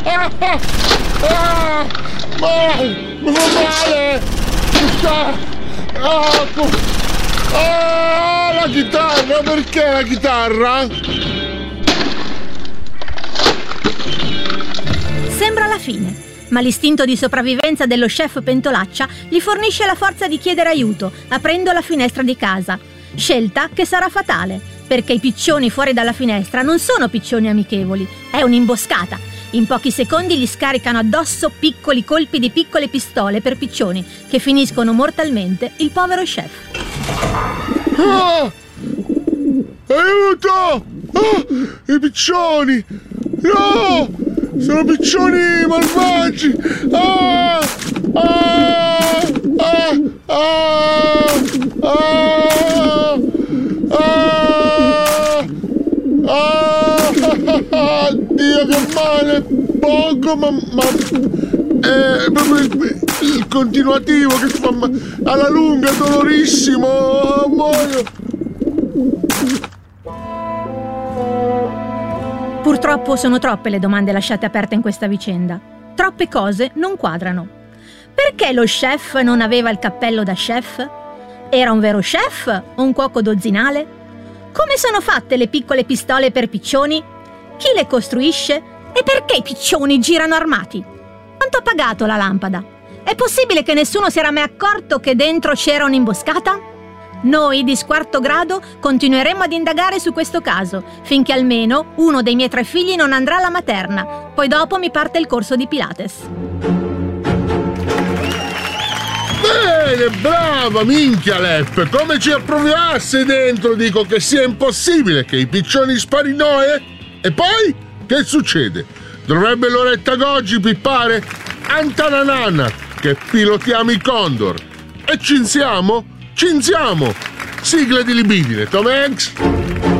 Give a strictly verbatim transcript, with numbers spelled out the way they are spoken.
Ah, ah, ah, ah, mi fa male! Ah, ah, la chitarra, perché la chitarra? Sembra la fine, ma l'istinto di sopravvivenza dello chef Pentolaccia gli fornisce la forza di chiedere aiuto, aprendo la finestra di casa. Scelta che sarà fatale, perché i piccioni fuori dalla finestra non sono piccioni amichevoli, è un'imboscata. In pochi secondi gli scaricano addosso piccoli colpi di piccole pistole per piccioni, che finiscono mortalmente il povero chef. Ah! Aiuto! Ah! I piccioni! No! Sono piccioni malvagi! Ah! Ah! Ah! Ah! Ah! Ah! Ah! Dio, che male! Poco, ma... ma è proprio il, il continuativo che fa ma- alla lunga, è dolorissimo! Oh, muoio! Purtroppo sono troppe le domande lasciate aperte in questa vicenda. Troppe cose non quadrano. Perché lo chef non aveva il cappello da chef? Era un vero chef o un cuoco dozzinale? Come sono fatte le piccole pistole per piccioni? Chi le costruisce? E perché i piccioni girano armati? Quanto ha pagato la lampada? È possibile che nessuno si era mai accorto che dentro c'era un'imboscata? Noi di Squarto Grado continueremo ad indagare su questo caso, finché almeno uno dei miei tre figli non andrà alla materna. Poi dopo mi parte il corso di Pilates. Bene, brava, minchia Leppe, come ci approvasse dentro, dico che sia impossibile che i piccioni sparino, eh? E poi? Che succede? Dovrebbe Loretta Goggi pippare Antananana, che pilotiamo i Condor. E cinziamo? Cinziamo! Sigla di Libidine, Tom Hanks!